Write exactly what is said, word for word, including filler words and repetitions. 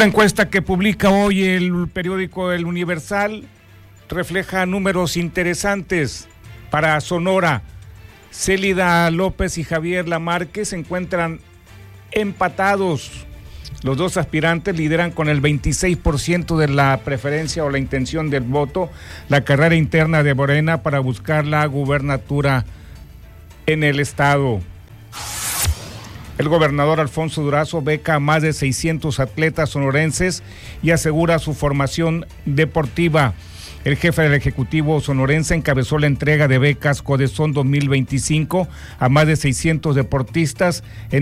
Una encuesta que publica hoy el periódico El Universal refleja números interesantes para Sonora. Célida López y Javier Lamarque se encuentran empatados. Los dos aspirantes lideran con el veintiséis por ciento de la preferencia o la intención del voto la carrera interna de Morena para buscar la gubernatura en el estado. El gobernador Alfonso Durazo beca a más de seiscientos atletas sonorenses y asegura su formación deportiva. El jefe del Ejecutivo sonorense encabezó la entrega de becas Codesón dos mil veinticinco a más de seiscientos deportistas en